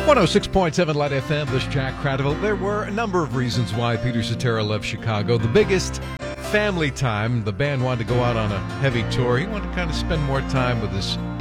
106.7 Light FM, this Jack Cradaville. There were a number of reasons why Peter Cetera left Chicago. The biggest, family time. The band wanted to go out on a heavy tour. He wanted to kind of spend more time with his